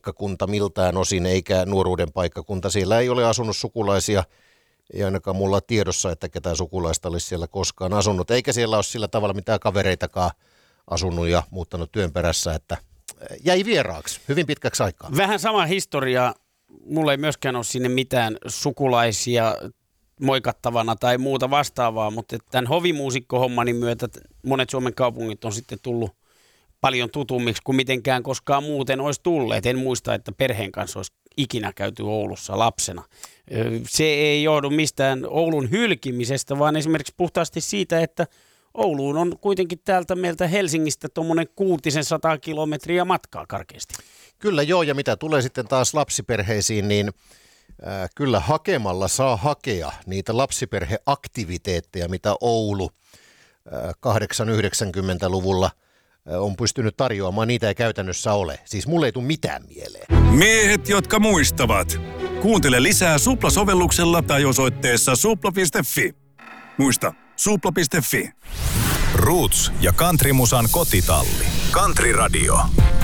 paikkakunta miltään osin, eikä nuoruuden paikkakunta. Siellä ei ole asunut sukulaisia, ei ainakaan mulla tiedossa, että ketään sukulaista olisi siellä koskaan asunut. Eikä siellä ole sillä tavalla mitään kavereitakaan asunut ja muuttanut työn perässä, että jäi vieraaksi hyvin pitkäksi aikaa. Vähän sama historia. Mulla ei myöskään ole sinne mitään sukulaisia moikattavana tai muuta vastaavaa, mutta tämän hovimuusikkohommanin myötä monet Suomen kaupungit on sitten tullut paljon tutummiksi kuin mitenkään koskaan muuten olisi tulleet. En muista, että perheen kanssa olisi ikinä käyty Oulussa lapsena. Se ei johdu mistään Oulun hylkimisestä, vaan esimerkiksi puhtaasti siitä, että Ouluun on kuitenkin täältä meiltä Helsingistä tuommoinen 600 kilometriä matkaa karkeasti. Kyllä joo, ja mitä tulee sitten taas lapsiperheisiin, niin kyllä hakemalla saa hakea niitä lapsiperheaktiviteetteja, mitä Oulu 80-90-luvulla on pystynyt tarjoamaan, niitä ei käytännössä ole. Siis mulle ei tule mitään mieleen. Miehet, jotka muistavat. Kuuntele lisää Supla-sovelluksella tai osoitteessa supla.fi. Muista, supla.fi. Roots ja Countrymusan kotitalli. Country Radio.